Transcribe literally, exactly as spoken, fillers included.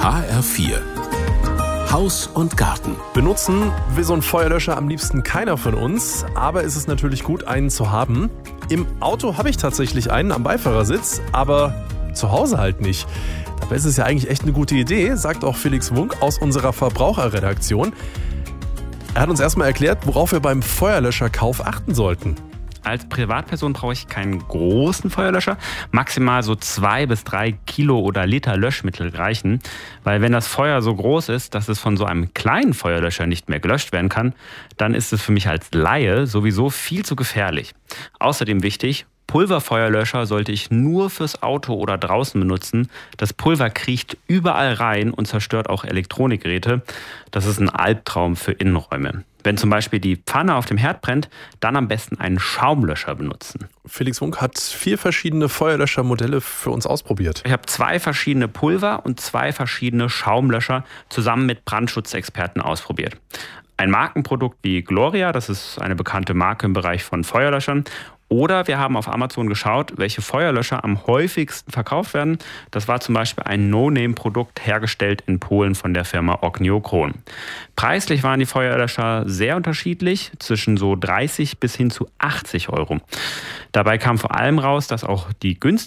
H R vier Haus und Garten. Benutzen will so ein Feuerlöscher am liebsten keiner von uns, aber es ist natürlich gut, einen zu haben. Im Auto habe ich tatsächlich einen am Beifahrersitz, aber zu Hause halt nicht. Dabei ist es ja eigentlich echt eine gute Idee, sagt auch Felix Wunk aus unserer Verbraucherredaktion. Er hat uns erstmal erklärt, worauf wir beim Feuerlöscherkauf achten sollten. Als Privatperson brauche ich keinen großen Feuerlöscher. Maximal so zwei bis drei Kilo oder Liter Löschmittel reichen. Weil wenn das Feuer so groß ist, dass es von so einem kleinen Feuerlöscher nicht mehr gelöscht werden kann, dann ist es für mich als Laie sowieso viel zu gefährlich. Außerdem wichtig: Pulverfeuerlöscher sollte ich nur fürs Auto oder draußen benutzen. Das Pulver kriecht überall rein und zerstört auch Elektronikgeräte. Das ist ein Albtraum für Innenräume. Wenn zum Beispiel die Pfanne auf dem Herd brennt, dann am besten einen Schaumlöscher benutzen. Felix Wunk hat vier verschiedene Feuerlöschermodelle für uns ausprobiert. Ich habe zwei verschiedene Pulver und zwei verschiedene Schaumlöscher zusammen mit Brandschutzexperten ausprobiert. Ein Markenprodukt wie Gloria, das ist eine bekannte Marke im Bereich von Feuerlöschern. Oder wir haben auf Amazon geschaut, welche Feuerlöscher am häufigsten verkauft werden. Das war zum Beispiel ein No-Name-Produkt, hergestellt in Polen von der Firma Ognio-Kron. Preislich waren die Feuerlöscher sehr unterschiedlich, zwischen so dreißig bis hin zu achtzig Euro. Dabei kam vor allem raus, dass auch die günstigen